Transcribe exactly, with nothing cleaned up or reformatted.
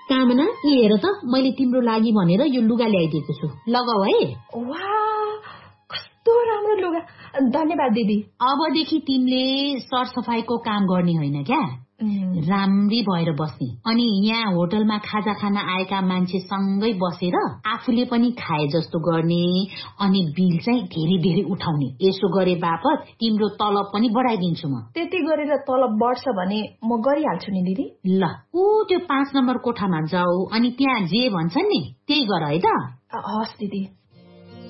कामना हेर त मैले तिम्रो लागि भनेर यो लुगा ल्याइदिएको छु, लगाऊ है। वाह, कस्तो राम्रो लुगा, धन्यवाद दिदी। अबदेखि तिमीले सरसफाईको काम गर्ने होइन क्या, राम्री भएर बस्ने, अनि यहाँ होटलमा खाजा खाना आएका मान्छे सँगै बसेर आफूले पनि खाए जस्तो गर्ने, अनि बिल चाहिँ धेरै धेरै उठाउने। यसो गरे बापत तिम्रो तलब पनि बढाइदिन्छु म। त्यति गरेर तलब बढ्छ भने म गरिहाल्छु नि दिदी। ल ऊ त्यो पाँच नम्बर कोठामा जाऊ, अनि त्यहाँ जे भन्छन् नि त्यही गर है त। हस् दिदी।